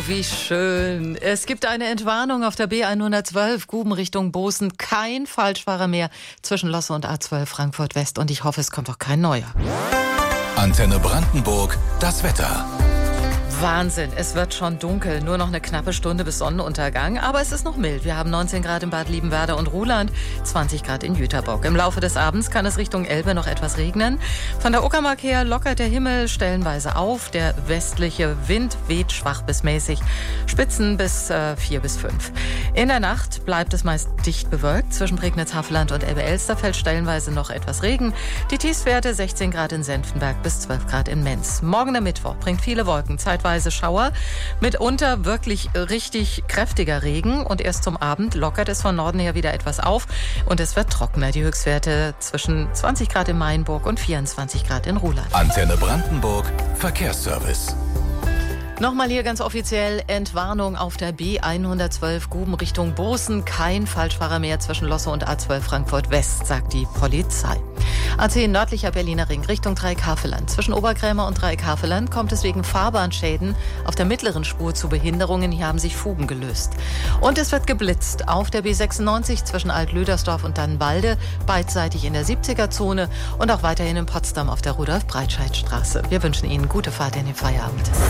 Oh, wie schön. Es gibt eine Entwarnung auf der B112, Guben Richtung Bozen. Kein Falschfahrer mehr zwischen Losse und A12 Frankfurt West. Und ich hoffe, es kommt auch kein neuer. Antenne Brandenburg, das Wetter. Wahnsinn, es wird schon dunkel. Nur noch eine knappe Stunde bis Sonnenuntergang. Aber es ist noch mild. Wir haben 19 Grad in Bad Liebenwerda und Ruhland, 20 Grad in Jüterbock. Im Laufe des Abends kann es Richtung Elbe noch etwas regnen. Von der Uckermark her lockert der Himmel stellenweise auf. Der westliche Wind weht schwach bis mäßig. Spitzen bis 4 bis 5. In der Nacht bleibt es meist dicht bewölkt. Zwischen Prignitz-Havelland und Elbe-Elster fällt stellenweise noch etwas Regen. Die Tiefstwerte 16 Grad in Senftenberg bis 12 Grad in Menz. Morgen der Mittwoch bringt viele Wolken, zeitweise Schauer, mitunter wirklich richtig kräftiger Regen und erst zum Abend lockert es von Norden her wieder etwas auf und es wird trockener. Die Höchstwerte zwischen 20 Grad in Mainburg und 24 Grad in Ruhland. Antenne Brandenburg, Verkehrsservice. Nochmal hier ganz offiziell Entwarnung auf der B112 Guben Richtung Bozen. Kein Falschfahrer mehr zwischen Losse und A12 Frankfurt West, sagt die Polizei. A10 nördlicher Berliner Ring Richtung Dreieck-Havelland. Zwischen Oberkrämer und Dreieck-Havelland kommt es wegen Fahrbahnschäden auf der mittleren Spur zu Behinderungen. Hier haben sich Fugen gelöst. Und es wird geblitzt auf der B96 zwischen Alt-Lödersdorf und Dannenwalde, beidseitig in der 70er-Zone und auch weiterhin in Potsdam auf der Rudolf-Breitscheid-Straße. Wir wünschen Ihnen gute Fahrt in den Feierabend.